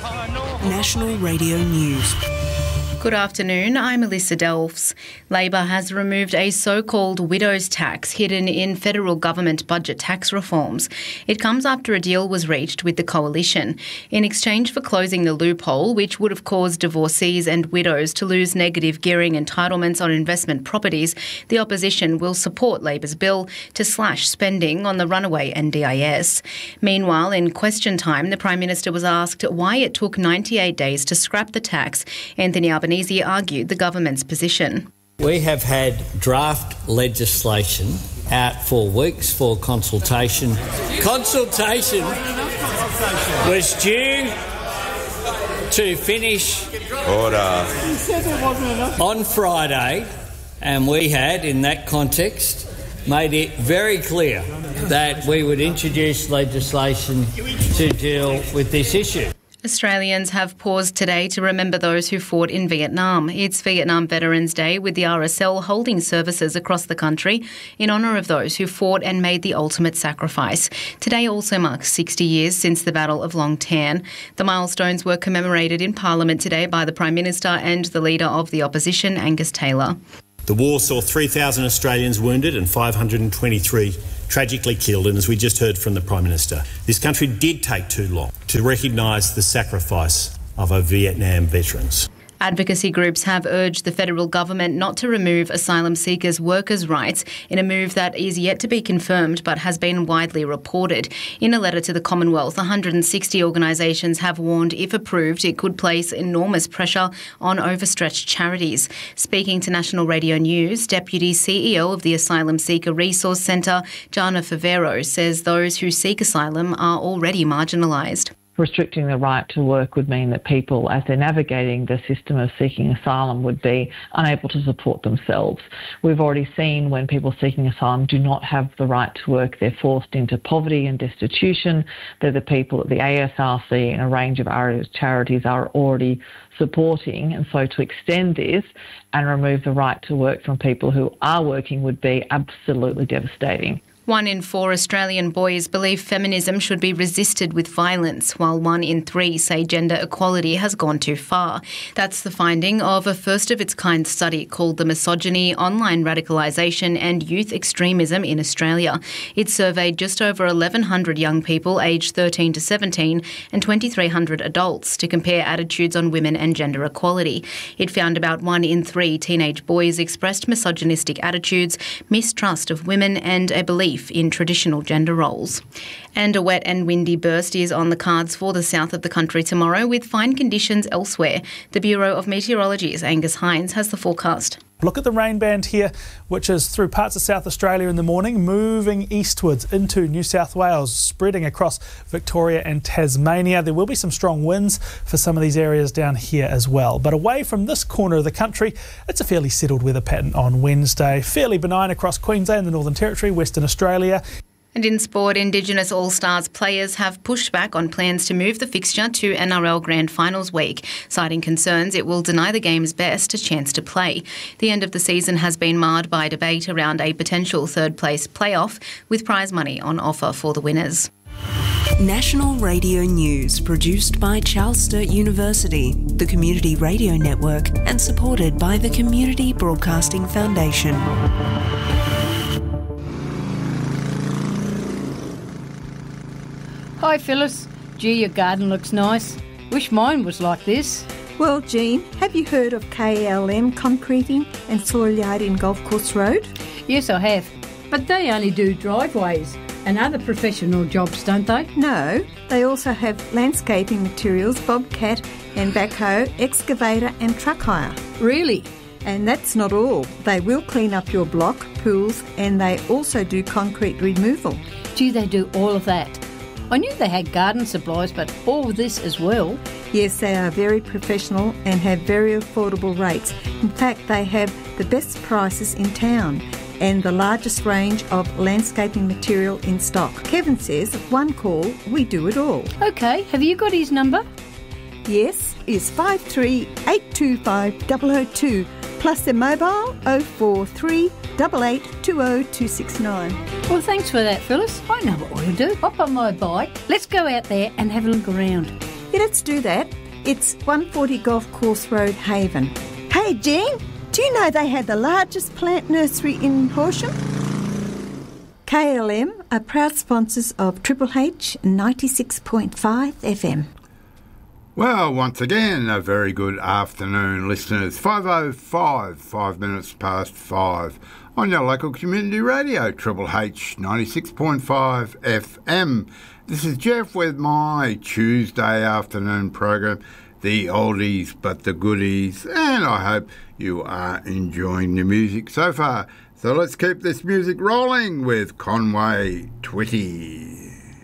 National Radio News. Good afternoon, I'm Alyssa Delfs. Labor has removed a so-called widow's tax hidden in federal government budget tax reforms. It comes after a deal was reached with the coalition. In exchange for closing the loophole, which would have caused divorcees and widows to lose negative gearing entitlements on investment properties, the opposition will support Labor's bill to slash spending on the runaway NDIS. Meanwhile, in question time, the Prime Minister was asked why it took 98 days to scrap the tax. Anthony Albanese argued the government's position. We have had draft legislation out for weeks for consultation. Consultation was due to finish on Friday, and we had, in that context, made it very clear that we would introduce legislation to deal with this issue. Australians have paused today to remember those who fought in Vietnam. It's Vietnam Veterans Day, with the RSL holding services across the country in honour of those who fought and made the ultimate sacrifice. Today also marks 60 years since the Battle of Long Tan. The milestones were commemorated in Parliament today by the Prime Minister and the Leader of the Opposition, Angus Taylor. The war saw 3,000 Australians wounded and 523 tragically killed, and as we just heard from the Prime Minister, this country did take too long to recognise the sacrifice of our Vietnam veterans. Advocacy groups have urged the federal government not to remove asylum seekers' workers' rights in a move that is yet to be confirmed but has been widely reported. In a letter to the Commonwealth, 160 organisations have warned if approved it could place enormous pressure on overstretched charities. Speaking to National Radio News, Deputy CEO of the Asylum Seeker Resource Centre, Jana Favero, says those who seek asylum are already marginalised. Restricting the right to work would mean that people, as they're navigating the system of seeking asylum, would be unable to support themselves. We've already seen when people seeking asylum do not have the right to work, they're forced into poverty and destitution. They're the people that the ASRC and a range of our charities are already supporting. And so to extend this and remove the right to work from people who are working would be absolutely devastating. 1 in 4 Australian boys believe feminism should be resisted with violence, while 1 in 3 say gender equality has gone too far. That's the finding of a first-of-its-kind study called The Misogyny, Online Radicalisation and Youth Extremism in Australia. It surveyed just over 1,100 young people aged 13 to 17 and 2,300 adults to compare attitudes on women and gender equality. It found about 1 in 3 teenage boys expressed misogynistic attitudes, mistrust of women and a belief in traditional gender roles. And a wet and windy burst is on the cards for the south of the country tomorrow, with fine conditions elsewhere. The Bureau of Meteorology's Angus Hines has the forecast. Look at the rain band here, which is through parts of South Australia in the morning, moving eastwards into New South Wales, spreading across Victoria and Tasmania. There will be some strong winds for some of these areas down here as well. But away from this corner of the country, it's a fairly settled weather pattern on Wednesday. Fairly benign across Queensland, the Northern Territory, Western Australia. And in sport, Indigenous All-Stars players have pushed back on plans to move the fixture to NRL Grand Finals week, citing concerns it will deny the game's best a chance to play. The end of the season has been marred by debate around a potential third-place playoff, with prize money on offer for the winners. National Radio News, produced by Charles Sturt University, the Community Radio Network, and supported by the Community Broadcasting Foundation. Hi Phyllis. Gee, your garden looks nice. Wish mine was like this. Well, Jean, have you heard of KLM Concreting and Soil Yard in Golf Course Road? Yes, I have. But they only do driveways and other professional jobs, don't they? No, they also have landscaping materials, bobcat and backhoe, excavator and truck hire. Really? And that's not all. They will clean up your block, pools, and they also do concrete removal. Gee, they do all of that. I knew they had garden supplies, but all this as well. Yes, they are very professional and have very affordable rates. In fact, they have the best prices in town and the largest range of landscaping material in stock. Kevin says, one call, we do it all. OK, have you got his number? Yes, it's 53825002, plus their mobile 043 8820 Well, thanks for that, Phyllis. I know what we'll do. Hop on my bike. Let's go out there and have a look around. Yeah, let's do that. It's 140 Golf Course Road, Haven. Hey, Jean, do you know they had the largest plant nursery in Horsham? KLM are proud sponsors of Triple H 96.5 FM. Well, once again, a very good afternoon, listeners. 5:05, 5 minutes past 5, on your local community radio, Triple H 96.5 FM. This is Jeff with my Tuesday afternoon program, The Oldies But the Goodies, and I hope you are enjoying the music so far. So let's keep this music rolling with Conway Twitty.